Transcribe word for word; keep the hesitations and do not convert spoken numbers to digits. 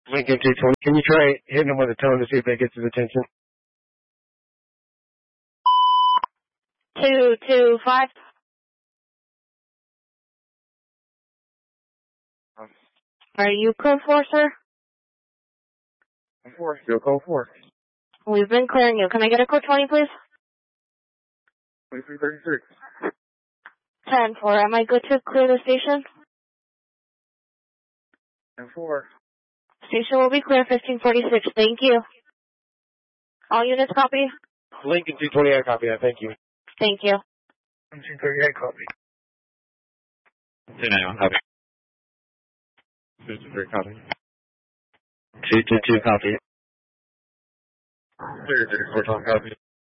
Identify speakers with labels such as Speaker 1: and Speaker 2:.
Speaker 1: Lincoln two twenty. Can you try hitting him with a tone to see if that gets his attention?
Speaker 2: Two, two, five.
Speaker 1: Um,
Speaker 2: Are you code four, sir?
Speaker 1: four. Still code four.
Speaker 2: We've been clearing you. Can I get a code twenty, please?
Speaker 1: twenty-three thirty-six.
Speaker 2: ten four. Am I good to clear the station?
Speaker 1: ten four.
Speaker 2: Station will be clear, fifteen forty-six. Thank you. All units copy?
Speaker 1: Lincoln two twenty, I copy that. Thank you.
Speaker 2: Thank you.
Speaker 1: two thirty-eight, copy.
Speaker 3: two ninety-one, copy.
Speaker 1: two two three, copy. two two two, copy. three three four, copy.